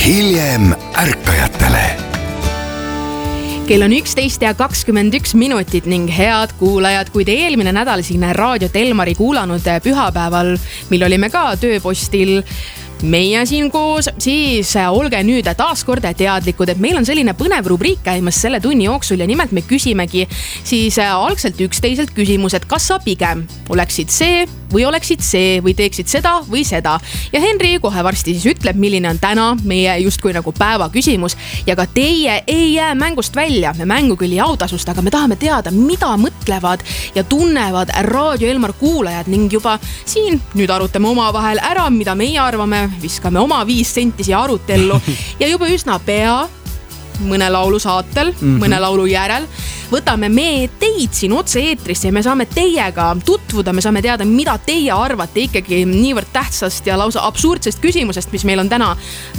hiljem ärkajatele. Kell on 11:21 ning head kuulajad, kui te eelmine nädal siin Raadio Telmari kuulanud pühapäeval, mil olime ka tööpostil meie siin koos, siis olge nüüd taas kord teadlikud, et meil on selline põnev rubriik käimas selle tunni jooksul ja nimelt me küsimegi siis algselt üksteiselt küsimus, et kas sa pigem oleksid see või teeksid seda või seda. Ja Henri kohe varsti siis ütleb, milline on täna meie justkui nagu päeva küsimus ja ka teie ei jää mängust välja. Me mängu küll ei autasust, aga me tahame teada, mida mõtlevad ja tunnevad Raadio Elmar kuulajad ning juba siin nüüd arutame omavahel ära, mida meie arvame, viskame oma 5 senti siia arutellu ja juba üsna pea mõne laulu saatel, mõne laulu järel võtame me teid siin otse eetrisse ja me saame teiega tutvuda, me saame teada, mida teie arvate ikkagi niivõrd tähtsast ja lausa absurdsest küsimusest, mis meil on täna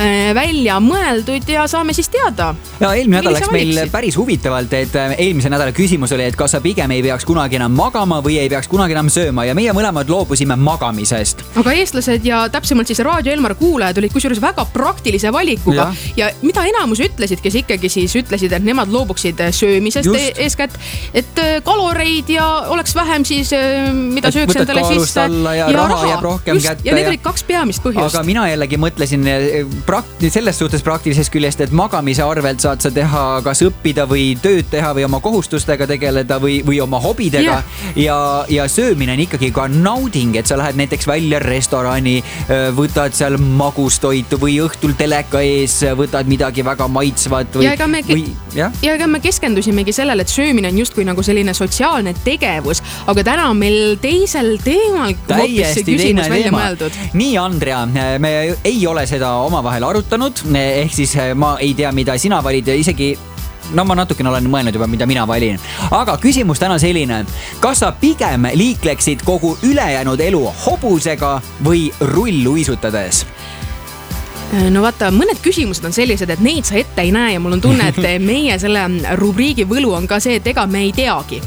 välja mõeldud ja saame siis teada. Ja eelmine nädal läks meil päris huvitavalt, et eelmise nädala küsimus oli, et kas sa pigem ei peaks kunagi enam magama või ei peaks kunagi enam sööma ja meie mõlemad loobusime magamisest. Aga eestlased ja täpsemalt siis Raadio Elmar kuulajad olid kusjuures väga praktilise valikuga ja mida enamus ütlesid, kes ikkagi siis ütlesid, et nemad loobuksid söömisest eeskätt, et kaloreid ja oleks vähem siis, mida sööks endale sisse ja raha jääb rohkem kätte. Ja need olid 2 peamist põhjust. Aga mina jällegi mõtlesin selles suhtes praktilisest küljest, et magamise arvelt saad sa teha kas õppida või tööd teha või oma kohustustega tegeleda või oma hobidega ja söömine on ikkagi ka nauding, et sa lähed näiteks välja restorani, võtad seal magustoitu või õhtul teleka ees võtad midagi väga maitsvat ja ega me keskendusimegi sellele, et söömine on justkui nagu selline sotsiaalne tegevus, aga täna on meil teisel teemal hoopis see küsimus välja mõeldud. Nii, Andrea, me ei ole seda omavahel arutanud, ehk siis ma ei tea, mida sina valid ja isegi ma natukene olen mõelnud juba, mida mina valin. Aga küsimus täna selline, kas sa pigem liikleksid kogu ülejäänud elu hobusega või rulluisutades? No vaata, mõned küsimused on sellised, et neid sa ette ei näe ja mul on tunne, et meie selle rubriigi võlu on ka see, et ega me ei teagi.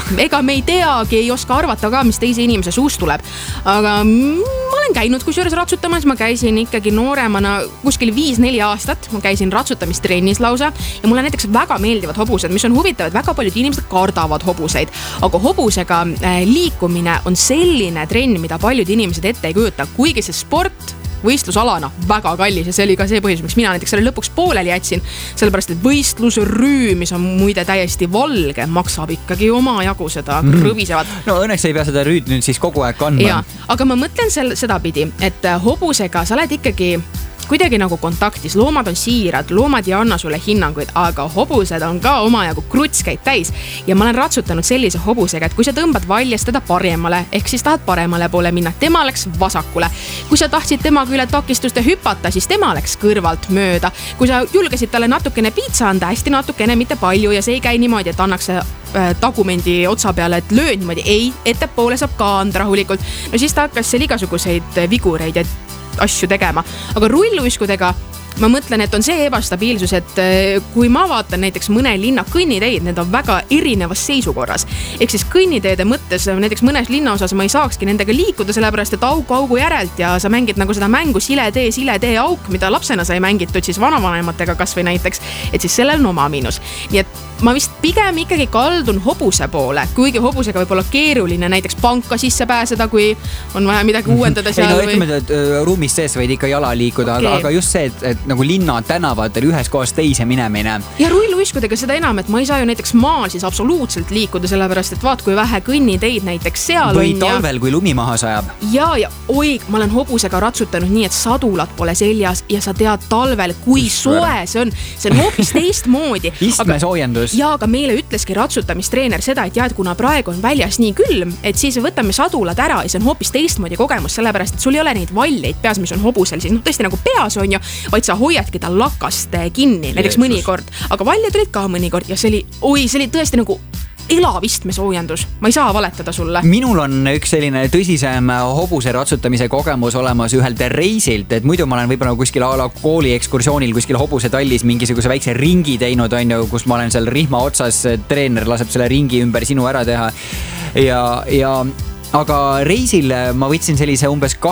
Ei oska arvata ka, mis teise inimese suust tuleb. Aga ma olen käinud kusjuures ratsutamas, ma käisin ikkagi nooremana kuskil 5-4 aastat, ma käisin ratsutamistrennis lausa ja mulle näiteks väga meeldivad hobused, mis on huvitavad, väga paljud inimesed kardavad hobuseid, aga hobusega liikumine on selline trenn, mida paljud inimesed ette ei kujuta, kuigi see sport võistlusalana väga kallis ja see oli ka see põhjus, miks mina näiteks selle lõpuks pooleli jätsin, sellepärast et võistlusrüüm, mis on muide täiesti valge, maksab ikkagi omajagu seda krõvisevad. No õnneks ei pea seda rüüd nüüd siis kogu aeg kandma. Aga ma mõtlen sedapidi, et hobusega sa oled ikkagi kuidagi nagu kontaktis, loomad on siirad, loomad ei anna sulle hinnanguid, aga hobused on ka omajagu krutskeid täis ja ma olen ratsutanud sellise hobusega, et kui sa tõmbad valjast teda paremale, ehk siis tahad paremale poole minna, tema läks vasakule. Kui sa tahtsid temaga üle takistuste hüpata, siis tema läks kõrvalt mööda. Kui sa julgesid talle natukene piitsa anda, hästi natukene, mitte palju ja see ei käi niimoodi, et annaks tagumendi otsa peale, et lööd niimoodi, ei, ettepoole saab ka anda rahulikult. No siis ta hakkas seal igasuguseid vigureid ja asju tegema. Aga rulluiskudega ma mõtlen, et on see ebastabiilsus, et kui ma vaatan näiteks mõne linna kõnniteid, need on väga erinevas seisukorras. Ehk siis kõnniteede mõttes näiteks mõnes linnaosas ma ei saakski nendega liikuda, sellepärast et augu järelt ja sa mängid nagu seda mängu sile tee auk, mida lapsena sai mängitud siis vanavanematega kas või näiteks, et siis sellel on oma miinus. Nii et ma vist pigem ikkagi kaldun hobuse poole, kuigi hobusega võib olla keeruline näiteks panka sisse pääseda, kui on vaja midagi uuendada seal. Ütleme, et ruumis sees võid ikka jala liikuda, aga just see, et nagu linna tänavatel ühes kohas teise minemine. Ja rulluiskudega seda enam, et ma ei saa ju näiteks maal siis absoluutselt liikuda, sellepärast et vaat kui vähe kõnniteid näiteks seal või on. Või talvel, kui lumi maha sajab. Ja ma olen hobusega ratsutanud nii, et sadulat pole seljas ja sa tead talvel, kui soe see on. See on hoopis teistmoodi. Istmesoojendus. Ja aga meile ütleski ratsutamistreener seda, et et kuna praegu on väljas nii külm, et siis võtame sadulad ära ja see on hoopis teistmoodi kogemus, sellepärast et sul ei ole neid valleid peas, mis on hobusel, siis tõesti nagu peas on ju, vaid sa hoiadki ta lakast kinni, näiteks mõnikord, aga valjad olid ka mõnikord ja see oli tõesti nagu elavistmesoojendus. Ma ei saa valetada sulle. Minul on üks selline tõsisem hobuse ratsutamise kogemus olemas ühelt reisilt, et muidu ma olen võib-olla kuskil kooli ekskursioonil kuskil hobuse tallis mingisuguse väikse ringi teinud, kus ma olen seal rihma otsas, treener laseb selle ringi ümber sinu ära teha. Aga reisil ma võtsin sellise umbes